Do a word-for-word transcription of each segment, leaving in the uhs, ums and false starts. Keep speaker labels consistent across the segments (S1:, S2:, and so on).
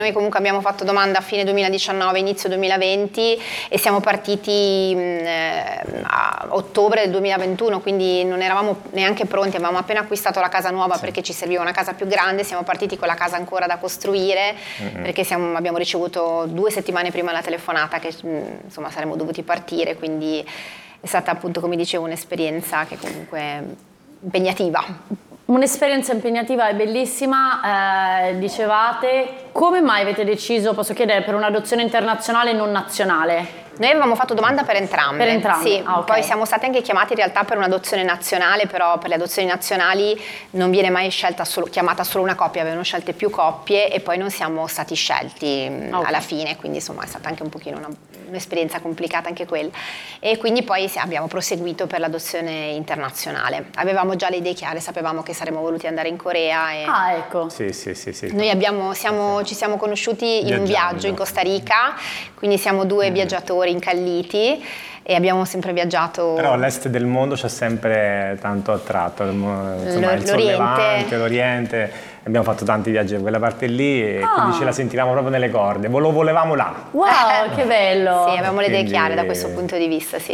S1: Noi comunque abbiamo fatto domanda a fine duemiladiciannove, inizio duemilaventi e siamo partiti mh, a ottobre del duemilaventuno, quindi non eravamo neanche pronti, avevamo appena acquistato la casa nuova sì. perché ci serviva una casa più grande, siamo partiti con la casa ancora da costruire mm-hmm. perché siamo, abbiamo ricevuto due settimane prima la telefonata che mh, insomma saremmo dovuti partire, quindi è stata appunto, come dicevo, un'esperienza che comunque è impegnativa.
S2: Un'esperienza impegnativa e bellissima, eh, dicevate, come mai avete deciso, posso chiedere, per un'adozione internazionale e non nazionale?
S1: Noi avevamo fatto domanda per entrambe,
S2: per entrambe.
S1: Sì,
S2: Ah, okay.
S1: Poi siamo stati anche chiamati in realtà per un'adozione nazionale, però per le adozioni nazionali non viene mai scelta solo, chiamata solo una coppia, avevano scelte più coppie e poi non siamo stati scelti okay. alla fine, quindi insomma è stata anche un pochino una, un'esperienza complicata anche quella. E quindi poi abbiamo proseguito per l'adozione internazionale. Avevamo già le idee chiare, sapevamo che saremmo voluti andare in Corea. E
S2: ah, ecco.
S3: Sì, sì, sì, sì.
S1: Noi abbiamo, siamo, ci siamo conosciuti in un viaggio in Costa Rica, quindi siamo due mm. viaggiatori incalliti e abbiamo sempre viaggiato.
S3: Però l'est del mondo ci ha sempre tanto attratto, insomma, il
S1: L'Oriente.
S3: Levante, l'Oriente. Abbiamo fatto tanti viaggi da quella parte lì e ah. quindi ce la sentivamo proprio nelle corde, lo volevamo là.
S2: Wow, che bello!
S1: Sì, avevamo le idee quindi... chiare da questo punto di vista, sì.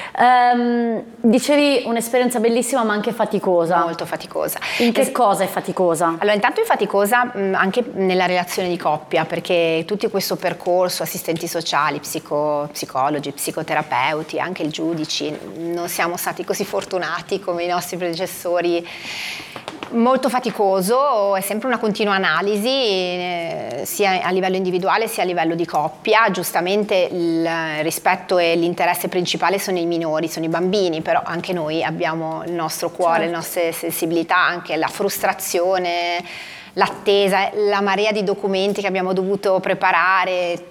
S2: Um, dicevi un'esperienza bellissima ma anche faticosa.
S1: Molto faticosa.
S2: In che es- cosa è faticosa?
S1: Allora, intanto è faticosa mh, anche nella relazione di coppia, perché tutto questo percorso, assistenti sociali, psico, psicologi, psicoterapeuti, anche i giudici, non siamo stati così fortunati come i nostri predecessori. Molto faticoso, è sempre una continua analisi eh, sia a livello individuale sia a livello di coppia. Giustamente il rispetto e l'interesse principale sono i minori, sono i bambini, però anche noi abbiamo il nostro cuore, certo. le nostre sensibilità, anche la frustrazione, l'attesa, la marea di documenti che abbiamo dovuto preparare.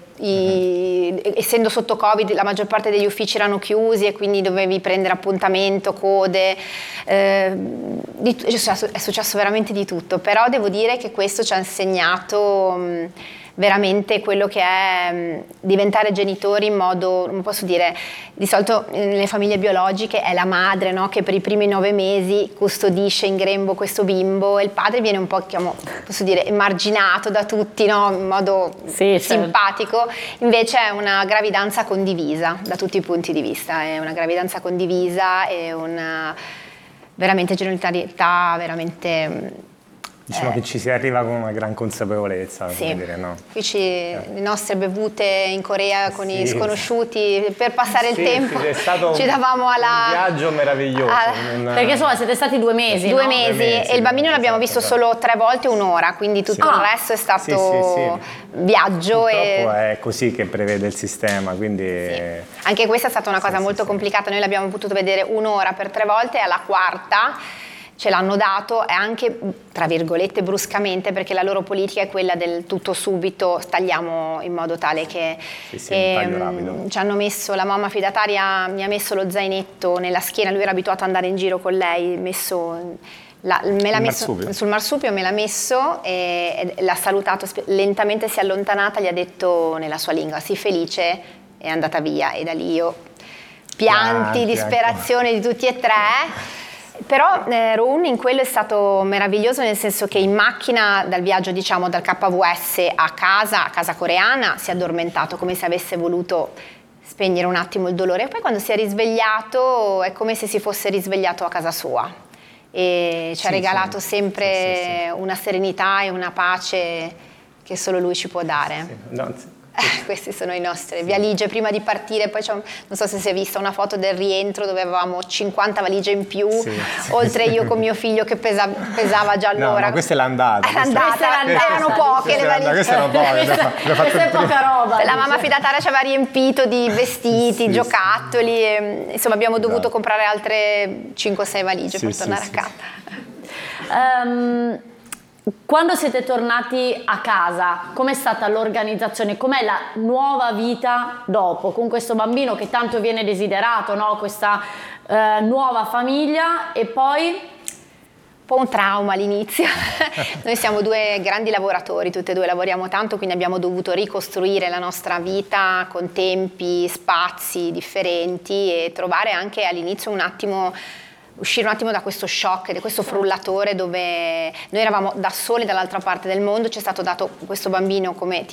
S1: I, essendo sotto Covid la maggior parte degli uffici erano chiusi e quindi dovevi prendere appuntamento, code, eh, di, è, successo, è successo veramente di tutto, però devo dire che questo ci ha insegnato mh, veramente quello che è mh, diventare genitori in modo, non posso dire, di solito nelle famiglie biologiche è la madre, no, che per i primi nove mesi custodisce in grembo questo bimbo e il padre viene un po', diciamo, posso dire, emarginato da tutti, no, in modo
S2: sì,
S1: simpatico, certo. Invece è una gravidanza condivisa da tutti i punti di vista, è una gravidanza condivisa e una veramente genitorialità, veramente...
S3: Diciamo
S1: eh,
S3: che ci si arriva con una gran consapevolezza,
S1: sì.
S3: come dire, no?
S1: Qui ci, eh. le nostre bevute in Corea con sì. i sconosciuti, per passare
S3: sì,
S1: il tempo
S3: sì, è stato
S1: ci davamo alla...
S3: un viaggio meraviglioso.
S1: Alla,
S3: una...
S2: Perché insomma siete stati due mesi,
S1: Due
S2: no?
S1: mesi,
S3: due mesi
S1: e il bambino
S3: esatto,
S1: l'abbiamo visto
S3: esatto.
S1: solo tre volte un'ora, quindi tutto
S3: sì.
S1: il resto è stato
S3: sì, sì, sì.
S1: viaggio.
S3: Purtroppo
S1: e...
S3: è così che prevede il sistema, quindi...
S1: Sì. Anche questa è stata una cosa sì, molto sì, complicata, noi l'abbiamo potuto vedere un'ora per tre volte e alla quarta ce l'hanno dato e anche tra virgolette bruscamente, perché la loro politica è quella del tutto subito, tagliamo in modo tale che
S3: sì, sì, e, un taglio rapido.
S1: Ci hanno messo, la mamma fidataria mi ha messo lo zainetto nella schiena, lui era abituato ad andare in giro con lei, messo La, me l'ha messo marsupio. sul marsupio, me l'ha messo e, e l'ha salutato, lentamente si è allontanata, gli ha detto nella sua lingua sii felice, è andata via e da lì io pianti, pianti disperazione ecco. Di tutti e tre. Però eh, Roon in quello è stato meraviglioso, nel senso che in macchina dal viaggio, diciamo dal K V S a casa, a casa coreana, si è addormentato come se avesse voluto spegnere un attimo il dolore e poi quando si è risvegliato è come se si fosse risvegliato a casa sua e ci sì, ha regalato sì, sempre sì, sì, sì. una serenità e una pace che solo lui ci può dare.
S3: Sì, no, sì.
S1: Eh, questi sono i nostri valigie prima di partire, poi c'è un, non so se si è vista una foto del rientro dove avevamo cinquanta valigie in più, sì, sì, oltre sì. io con mio figlio che pesa, pesava già allora.
S3: No, no, questa è l'andata.
S1: È l'andata, erano poche le valigie.
S3: Queste erano poche.
S2: Questa, questa è poca roba.
S1: La mamma fidataria ci aveva riempito di vestiti, sì, giocattoli, sì. E, insomma abbiamo dovuto esatto. comprare altre cinque sei valigie sì, per tornare sì, a casa.
S2: Sì. Um, Quando siete tornati a casa, com'è stata l'organizzazione? Com'è la nuova vita dopo, con questo bambino che tanto viene desiderato, no? Questa eh, nuova famiglia e poi...
S1: Un po' un trauma all'inizio. Noi siamo due grandi lavoratori, tutte e due lavoriamo tanto, quindi abbiamo dovuto ricostruire la nostra vita con tempi, spazi differenti e trovare anche all'inizio un attimo uscire un attimo da questo shock, da questo frullatore dove noi eravamo da soli dall'altra parte del mondo, ci è stato dato questo bambino come